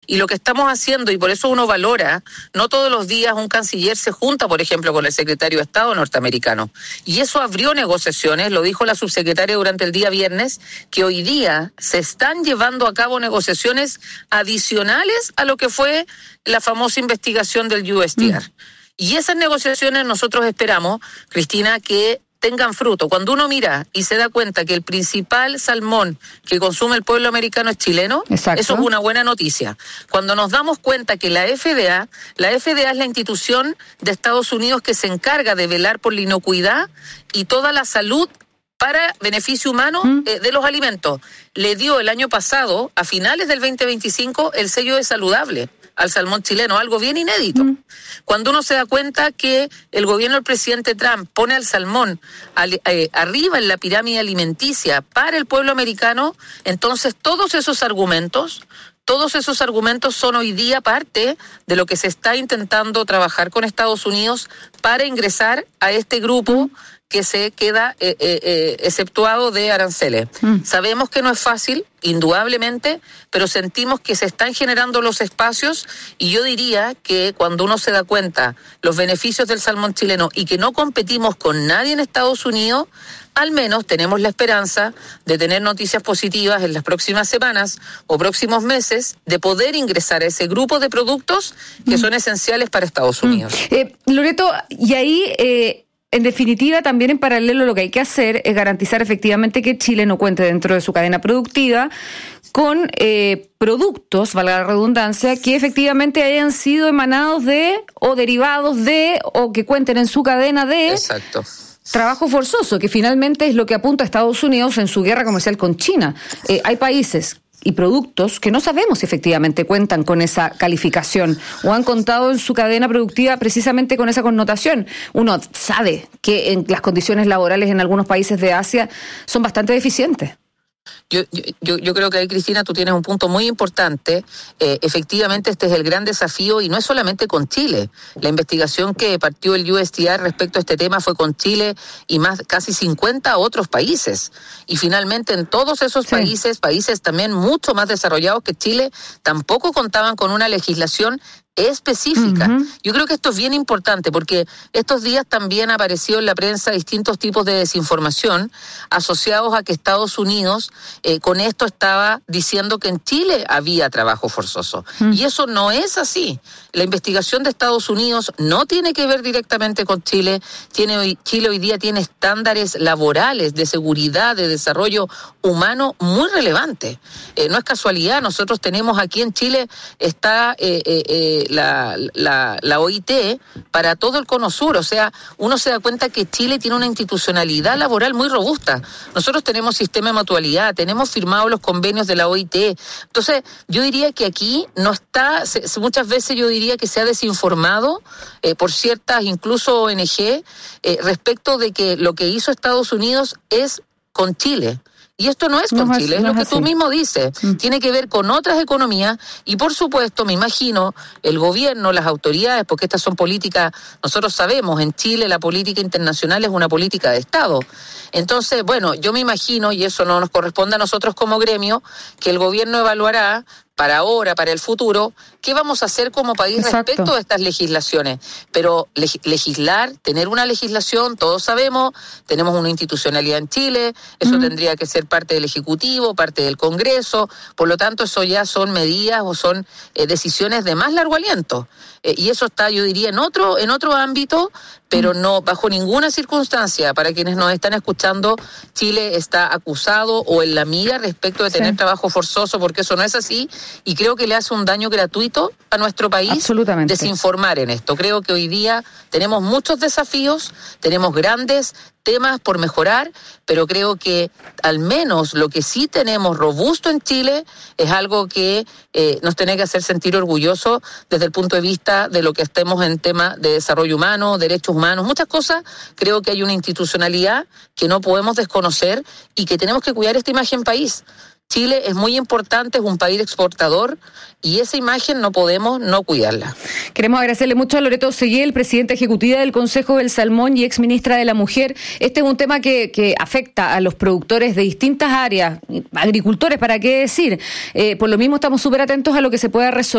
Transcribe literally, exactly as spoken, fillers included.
Y lo que estamos haciendo, y por eso uno valora, no todos los días un canciller se junta, por ejemplo, con el secretario de Estado norteamericano. Y eso abrió negociaciones, lo dijo la subsecretaria durante el día viernes, que hoy día se están llevando a cabo negociaciones adicionales a lo que fue la famosa investigación del U S T R. Mm. Y esas negociaciones nosotros esperamos, Cristina, que tengan fruto. Cuando uno mira y se da cuenta que el principal salmón que consume el pueblo americano es chileno, Exacto. eso es una buena noticia. Cuando nos damos cuenta que la F D A, la F D A es la institución de Estados Unidos que se encarga de velar por la inocuidad y toda la salud para beneficio humano ¿Mm? eh, de los alimentos. Le dio el año pasado, a finales del veinte veinticinco, el sello de saludable al salmón chileno, algo bien inédito. Mm. Cuando uno se da cuenta que el gobierno del presidente Trump pone al salmón al, eh, arriba en la pirámide alimenticia para el pueblo americano, entonces todos esos argumentos, todos esos argumentos son hoy día parte de lo que se está intentando trabajar con Estados Unidos para ingresar a este grupo mm. que se queda eh, eh, eh, exceptuado de aranceles. Mm. Sabemos que no es fácil, indudablemente, pero sentimos que se están generando los espacios y yo diría que cuando uno se da cuenta los beneficios del salmón chileno y que no competimos con nadie en Estados Unidos, al menos tenemos la esperanza de tener noticias positivas en las próximas semanas o próximos meses de poder ingresar a ese grupo de productos que mm. son esenciales para Estados Unidos. Mm. Eh, Loreto, y ahí... Eh... En definitiva, también en paralelo lo que hay que hacer es garantizar efectivamente que Chile no cuente dentro de su cadena productiva con eh, productos, valga la redundancia, que efectivamente hayan sido emanados de o derivados de o que cuenten en su cadena de... Exacto. Trabajo forzoso, que finalmente es lo que apunta a Estados Unidos en su guerra comercial con China. Eh, hay países y productos que no sabemos si efectivamente cuentan con esa calificación o han contado en su cadena productiva precisamente con esa connotación. Uno sabe que en las condiciones laborales en algunos países de Asia son bastante deficientes. Yo, yo, yo creo que ahí, Cristina, tú tienes un punto muy importante. Eh, efectivamente, este es el gran desafío y no es solamente con Chile. La investigación que partió el U S T R respecto a este tema fue con Chile y más casi cincuenta otros países. Y finalmente en todos esos sí. países, países también mucho más desarrollados que Chile, tampoco contaban con una legislación específica. Uh-huh. Yo creo que esto es bien importante porque estos días también apareció en la prensa distintos tipos de desinformación asociados a que Estados Unidos eh, con esto estaba diciendo que en Chile había trabajo forzoso. Uh-huh. Y eso no es así. La investigación de Estados Unidos no tiene que ver directamente con Chile. Tiene hoy, Chile hoy día tiene estándares laborales de seguridad, de desarrollo humano muy relevantes. Eh, no es casualidad, nosotros tenemos aquí en Chile, está eh, eh, eh, La, la, la O I T para todo el Cono Sur, o sea, uno se da cuenta que Chile tiene una institucionalidad laboral muy robusta. Nosotros tenemos sistema de mutualidad, tenemos firmados los convenios de la O I T. Entonces, yo diría que aquí no está, se, muchas veces yo diría que se ha desinformado eh, por ciertas, incluso O N G, eh, respecto de que lo que hizo Estados Unidos es con Chile. Y esto no es con no, Chile, es, no es lo que así. Tú mismo dices. Mm. Tiene que ver con otras economías y, por supuesto, me imagino, el gobierno, las autoridades, porque estas son políticas, nosotros sabemos, en Chile la política internacional es una política de Estado. Entonces, bueno, yo me imagino, y eso no nos corresponde a nosotros como gremio, que el gobierno evaluará para ahora, para el futuro, ¿qué vamos a hacer como país Exacto. respecto a estas legislaciones? Pero leg- legislar, tener una legislación, todos sabemos, tenemos una institucionalidad en Chile, eso mm. tendría que ser parte del Ejecutivo, parte del Congreso, por lo tanto eso ya son medidas o son eh, decisiones de más largo aliento. Eh, y eso está, yo diría, en otro, en otro ámbito, pero no, bajo ninguna circunstancia, para quienes nos están escuchando, Chile está acusado o en la mira respecto de tener sí. trabajo forzoso, porque eso no es así, y creo que le hace un daño gratuito a nuestro país desinformar en esto. Creo que hoy día tenemos muchos desafíos, tenemos grandes temas por mejorar, pero creo que al menos lo que sí tenemos robusto en Chile es algo que eh, nos tiene que hacer sentir orgullosos desde el punto de vista de lo que estemos en tema de desarrollo humano, derechos humanos, muchas cosas. Creo que hay una institucionalidad que no podemos desconocer y que tenemos que cuidar esta imagen país. Chile es muy importante, es un país exportador y esa imagen no podemos no cuidarla. Queremos agradecerle mucho a Loreto Seguel, presidenta ejecutiva del Consejo del Salmón y exministra de la Mujer. Este es un tema que, que afecta a los productores de distintas áreas, agricultores, ¿para qué decir? Eh, por lo mismo estamos súper atentos a lo que se pueda resolver.